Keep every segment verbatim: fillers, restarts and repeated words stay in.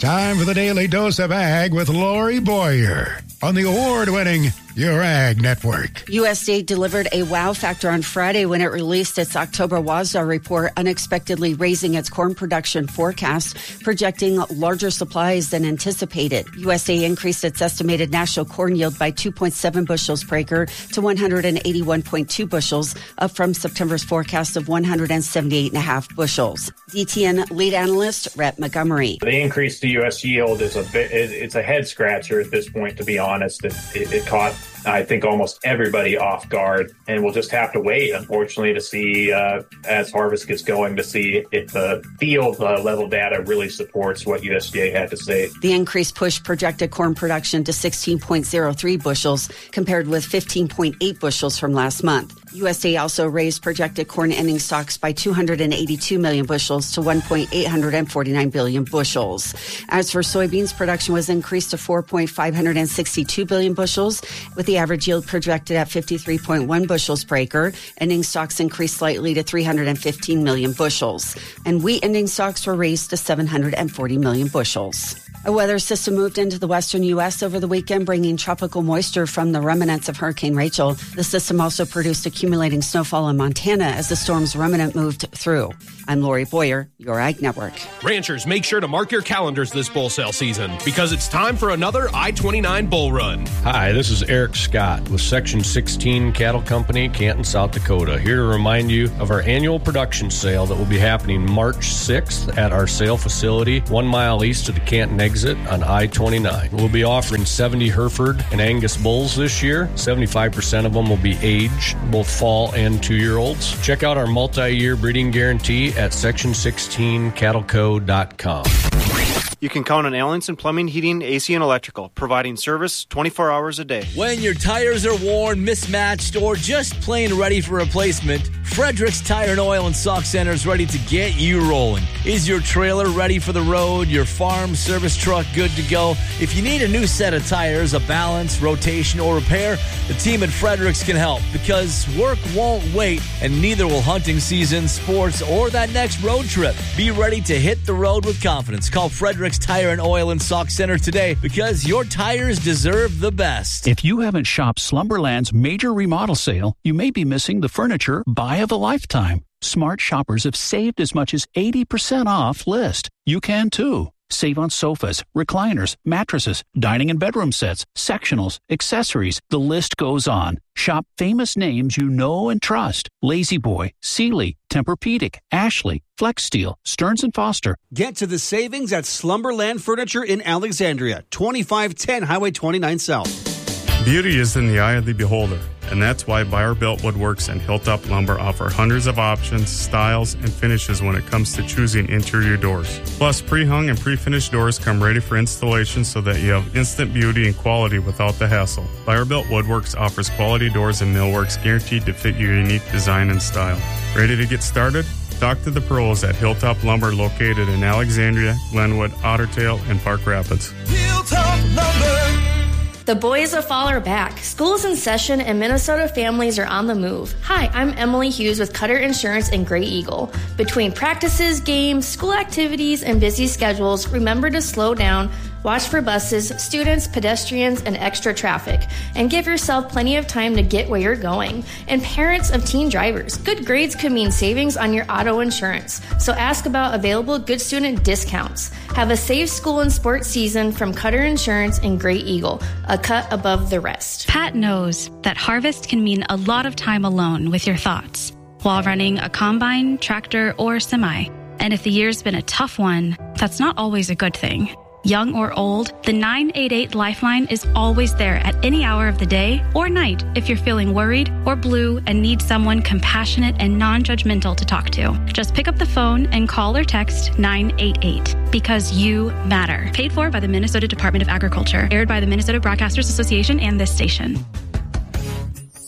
Time for the Daily Dose of Ag with Lori Boyer on the award-winning Your Ag Network. U S D A delivered a wow factor on Friday when it released its October WASDA report, unexpectedly raising its corn production forecast, projecting larger supplies than anticipated. U S D A increased its estimated national corn yield by two point seven bushels per acre to one hundred eighty-one point two bushels, up from September's forecast of one hundred seventy-eight point five bushels. D T N lead analyst Rhett Montgomery. The increase to U S yield is a bit, it's a head scratcher at this point, to be honest. It, it, it caught, I think, almost everybody off guard, and we'll just have to wait, unfortunately, to see uh, as harvest gets going, to see if the field uh, level data really supports what U S D A had to say. The increase pushed projected corn production to sixteen point oh three bushels, compared with fifteen point eight bushels from last month. U S D A also raised projected corn ending stocks by two hundred eighty-two million bushels to one point eight four nine billion bushels. As for soybeans, production was increased to four point five six two billion bushels, with the average yield projected at fifty-three point one bushels per acre. Ending stocks increased slightly to three hundred fifteen million bushels. And wheat ending stocks were raised to seven hundred forty million bushels. A weather system moved into the western U S over the weekend, bringing tropical moisture from the remnants of Hurricane Rachel. The system also produced accumulating snowfall in Montana as the storm's remnant moved through. I'm Lori Boyer, Your Ag Network. Ranchers, make sure to mark your calendars this bull sale season, because it's time for another I twenty-nine bull run. Hi, this is Eric Scott with Section sixteen Cattle Company, Canton, South Dakota, here to remind you of our annual production sale that will be happening March sixth at our sale facility one mile east of the Canton exit on I twenty-nine. We'll be offering seventy Hereford and Angus bulls this year. seventy-five percent of them will be aged, both fall and two-year-olds. Check out our multi-year breeding guarantee at section sixteen cattle co dot com. You can count on Allenson Plumbing, Heating, A C, and Electrical, providing service twenty-four hours a day. When your tires are worn, mismatched, or just plain ready for replacement, Fredericks Tire and Oil and Sock Center is ready to get you rolling. Is your trailer ready for the road? Your farm service truck good to go? If you need a new set of tires, a balance, rotation, or repair, the team at Fredericks can help, because work won't wait, and neither will hunting season, sports, or that next road trip. Be ready to hit the road with confidence. Call Fredericks Tire and Oil and Sock Center today, because your tires deserve the best. If you haven't shopped Slumberland's major remodel sale, you may be missing the furniture buy of a lifetime. Smart shoppers have saved as much as eighty percent off list. You can too. Save on sofas, recliners, mattresses, dining and bedroom sets, sectionals, accessories. The list goes on. Shop famous names you know and trust. La-Z-Boy, Sealy, Tempur-Pedic, Ashley, Flex Steel, Stearns and Foster. Get to the savings at Slumberland Furniture in Alexandria, twenty-five ten Highway twenty-nine South. Beauty is in the eye of the beholder, and that's why Buyer Built Woodworks and Hilltop Lumber offer hundreds of options, styles, and finishes when it comes to choosing interior doors. Plus, pre-hung and pre-finished doors come ready for installation so that you have instant beauty and quality without the hassle. Buyer Built Woodworks offers quality doors and millworks guaranteed to fit your unique design and style. Ready to get started? Talk to the pros at Hilltop Lumber, located in Alexandria, Glenwood, Otter Tail, and Park Rapids. Hilltop Lumber. The boys of fall are back. School's in session and Minnesota families are on the move. Hi, I'm Emily Hughes with Cutter Insurance and Gray Eagle. Between practices, games, school activities, and busy schedules, remember to slow down, watch for buses, students, pedestrians, and extra traffic, and give yourself plenty of time to get where you're going. And parents of teen drivers, good grades could mean savings on your auto insurance, so ask about available good student discounts. Have a safe school and sports season from Cutter Insurance and Gray Eagle, a cut above the rest. Pat knows that harvest can mean a lot of time alone with your thoughts while running a combine, tractor, or semi. And if the year's been a tough one, that's not always a good thing. Young or old, the nine eight eight Lifeline is always there at any hour of the day or night if you're feeling worried or blue and need someone compassionate and non-judgmental to talk to. Just pick up the phone and call or text nine eight eight, because you matter. Paid for by the Minnesota Department of Agriculture. Aired by the Minnesota Broadcasters Association and this station.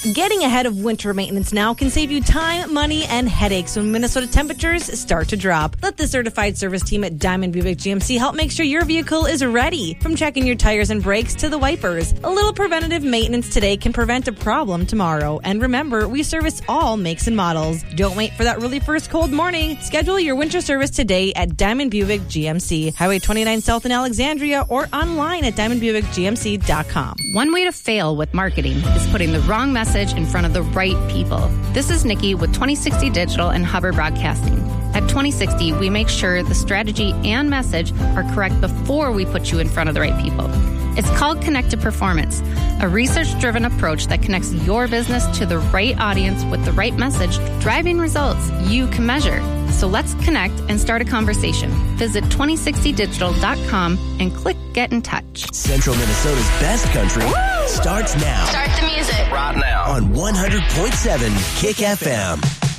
Getting ahead of winter maintenance now can save you time, money, and headaches when Minnesota temperatures start to drop. Let the certified service team at Diamond Buick G M C help make sure your vehicle is ready. From checking your tires and brakes to the wipers, a little preventative maintenance today can prevent a problem tomorrow. And remember, we service all makes and models. Don't wait for that really first cold morning. Schedule your winter service today at Diamond Buick G M C, Highway twenty-nine South in Alexandria, or online at diamond buick g m c dot com. One way to fail with marketing is putting the wrong message in front of the right people. This is Nikki with twenty sixty Digital and Hubbard Broadcasting. At twenty sixty, we make sure the strategy and message are correct before we put you in front of the right people. It's called Connected Performance, a research-driven approach that connects your business to the right audience with the right message, driving results you can measure. So let's connect and start a conversation. Visit twenty sixty digital dot com and click Get in Touch. Central Minnesota's best country Woo! starts now. Start the music right now on one hundred point seven Kick F M.